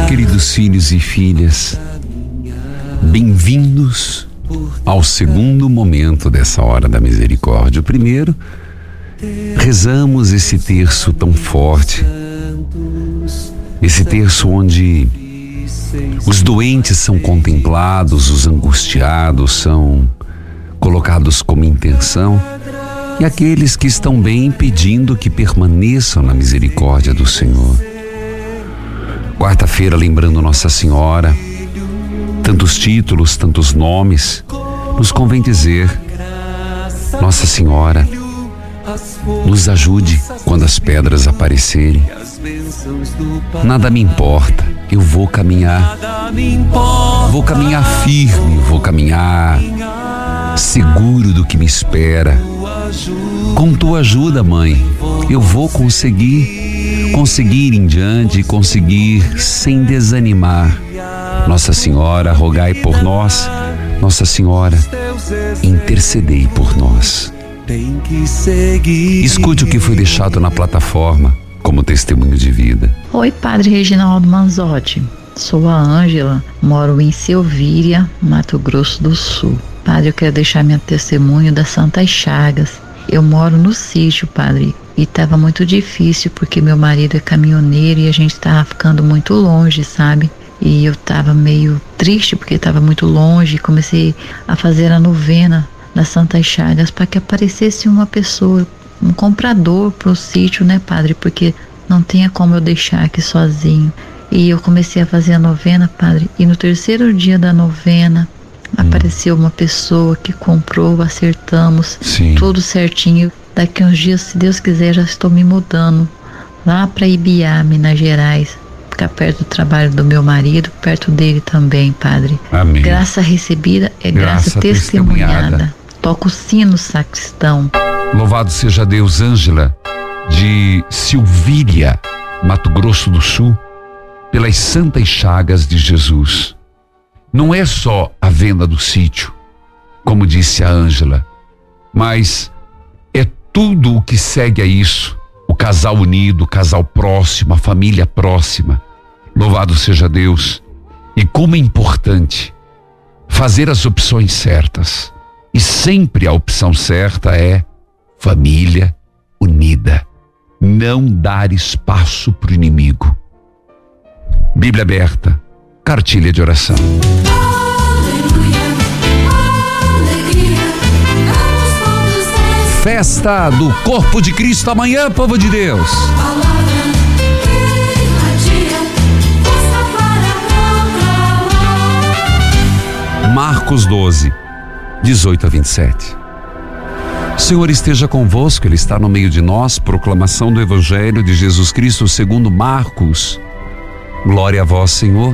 Queridos filhos e filhas, bem-vindos ao segundo momento dessa hora da misericórdia. O primeiro, rezamos esse terço tão forte, esse terço onde os doentes são contemplados, os angustiados são colocados como intenção e aqueles que estão bem pedindo que permaneçam na misericórdia do Senhor. Quarta-feira, lembrando Nossa Senhora, tantos títulos, tantos nomes, nos convém dizer: Nossa Senhora, nos ajude quando as pedras aparecerem. Nada me importa, eu vou caminhar firme, vou caminhar seguro do que me espera. Com tua ajuda, Mãe, eu vou conseguir ir em diante, conseguir sem desanimar. Nossa Senhora, rogai por nós. Nossa Senhora, intercedei por nós. Escute o que foi deixado na plataforma como testemunho de vida. Oi, Padre Reginaldo Manzotti. Sou a Ângela, moro em Silvíria, Mato Grosso do Sul. Padre, eu quero deixar meu testemunho das Santas Chagas. Eu moro no sítio, Padre, e estava muito difícil porque meu marido é caminhoneiro e a gente estava ficando muito longe, sabe? E eu estava meio triste porque estava muito longe e comecei a fazer a novena das Santas Chagas para que aparecesse uma pessoa, um comprador para o sítio, né, Padre? Porque não tinha como eu deixar aqui sozinho. E eu comecei a fazer a novena, Padre, e no terceiro dia da novena apareceu uma pessoa que comprou, acertamos. Sim. Tudo certinho. Daqui uns dias, se Deus quiser, já estou me mudando lá para Ibiá, Minas Gerais, ficar perto do trabalho do meu marido, perto dele também, Padre. Amém. Graça recebida é graça testemunhada. Toca o sino, sacristão. Louvado seja Deus. Ângela, de Silvíria, Mato Grosso do Sul, pelas Santas Chagas de Jesus. Não é só a venda do sítio, como disse a Ângela, mas é tudo o que segue a isso. O casal unido, o casal próximo, a família próxima. Louvado seja Deus. E como é importante fazer as opções certas. E sempre a opção certa é família unida. Não dar espaço para o inimigo. Bíblia aberta, cartilha de oração. Festa do Corpo de Cristo amanhã, povo de Deus. Marcos 12, 18 a 27. O Senhor esteja convosco, Ele está no meio de nós. Proclamação do Evangelho de Jesus Cristo segundo Marcos. Glória a vós, Senhor.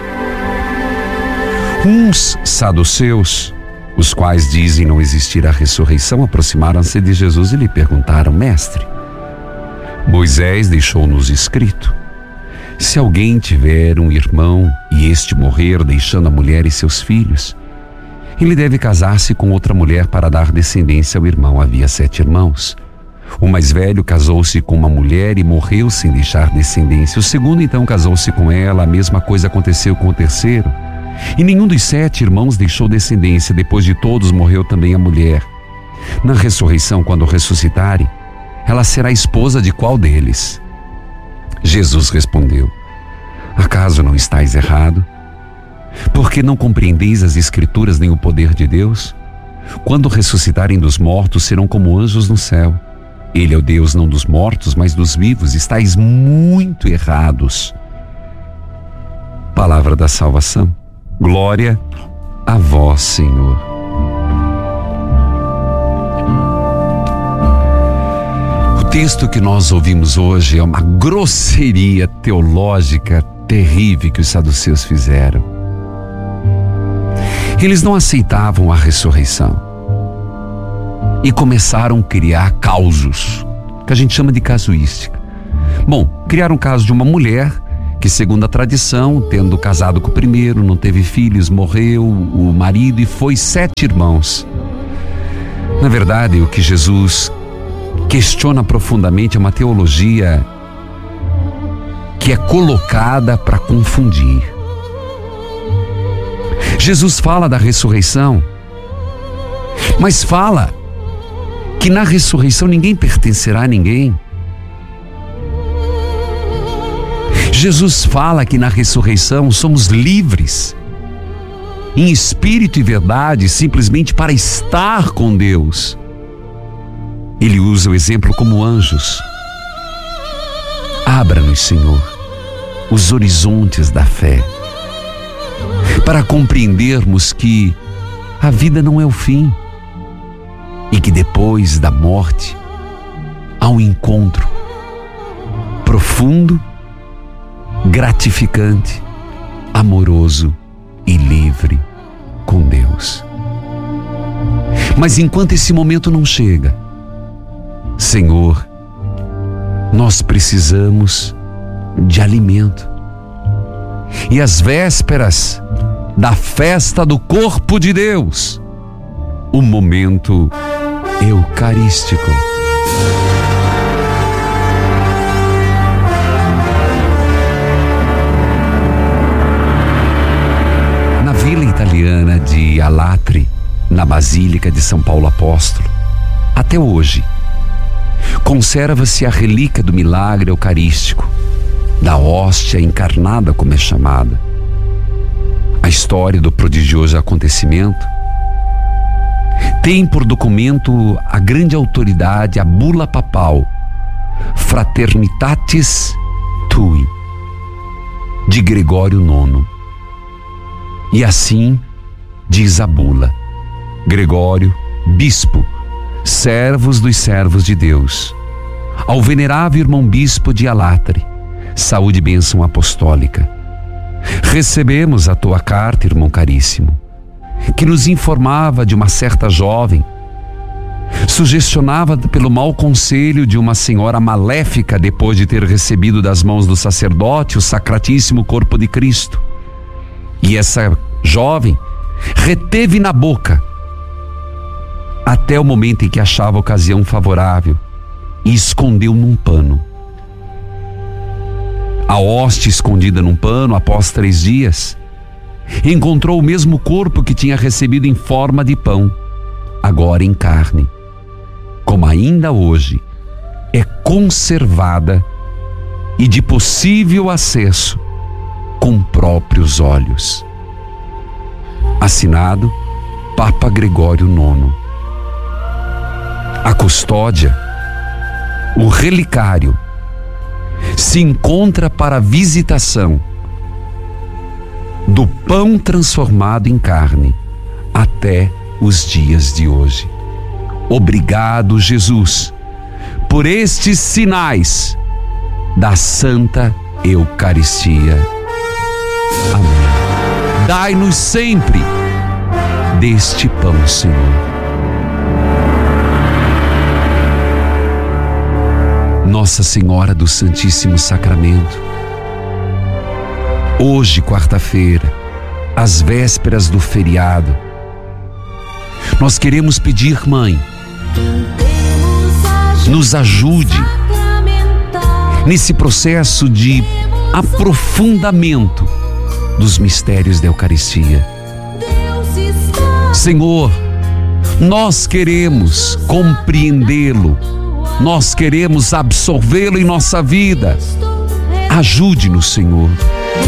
Uns saduceus, os quais dizem não existir a ressurreição, aproximaram-se de Jesus e lhe perguntaram: Mestre, Moisés deixou-nos escrito: se alguém tiver um irmão e este morrer, deixando a mulher e seus filhos, ele deve casar-se com outra mulher para dar descendência ao irmão. Havia 7 irmãos. O mais velho casou-se com uma mulher e morreu sem deixar descendência. O segundo então casou-se com ela. A mesma coisa aconteceu com o terceiro. E nenhum dos 7 irmãos deixou descendência. Depois de todos morreu também a mulher. Na ressurreição, quando ressuscitarem, ela será esposa de qual deles? Jesus respondeu: acaso não estáis errado? Porque não compreendeis as Escrituras nem o poder de Deus? Quando ressuscitarem dos mortos, serão como anjos no céu. Ele é o Deus não dos mortos, mas dos vivos. Estáis muito errados. Palavra da salvação. Glória a vós, Senhor. O texto que nós ouvimos hoje é uma grosseria teológica terrível que os saduceus fizeram. Eles não aceitavam a ressurreição e começaram a criar causos, que a gente chama de casuística. Bom, criaram o caso de uma mulher que, segundo a tradição, tendo casado com o primeiro, não teve filhos, morreu o marido e foi 7 irmãos. Na verdade, o que Jesus questiona profundamente é uma teologia que que é colocada para confundir. Jesus fala da ressurreição, mas fala que na ressurreição ninguém pertencerá a ninguém. Jesus fala que na ressurreição somos livres, em espírito e verdade, simplesmente para estar com Deus. Ele usa o exemplo como anjos. Abra-nos, Senhor, os horizontes da fé, para compreendermos que a vida não é o fim e que depois da morte há um encontro profundo, gratificante, amoroso e livre com Deus. Mas enquanto esse momento não chega, Senhor, nós precisamos de alimento. E às vésperas da festa do corpo de Deus, o momento eucarístico. Na vila italiana de Alatri, na Basílica de São Paulo Apóstolo, até hoje, conserva-se a relíquia do milagre eucarístico, da hóstia encarnada, como é chamada. A história do prodigioso acontecimento tem por documento a grande autoridade, a bula papal Fraternitatis Tui, de Gregório IX. E assim diz a bula: Gregório, bispo, servos dos servos de Deus, ao venerável irmão bispo de Alatri, saúde e bênção apostólica. Recebemos a tua carta, irmão caríssimo, que nos informava de uma certa jovem, sugestionada pelo mau conselho de uma senhora maléfica depois de ter recebido das mãos do sacerdote o sacratíssimo corpo de Cristo. E essa jovem reteve na boca até o momento em que achava a ocasião favorável e escondeu num pano. A hóstia escondida num pano, após 3 dias, encontrou o mesmo corpo que tinha recebido em forma de pão, agora em carne, como ainda hoje é conservada e de possível acesso com próprios olhos. Assinado Papa Gregório IX. A custódia, o relicário, se encontra para a visitação do pão transformado em carne até os dias de hoje. Obrigado, Jesus, por estes sinais da Santa Eucaristia. Amém. Dai-nos sempre deste pão, Senhor. Nossa Senhora do Santíssimo Sacramento, hoje, quarta-feira, às vésperas do feriado, nós queremos pedir, Mãe, nos ajude nesse processo de aprofundamento dos mistérios da Eucaristia. Senhor, nós queremos compreendê-lo, nós queremos absorvê-lo em nossa vida. Ajude-nos, Senhor.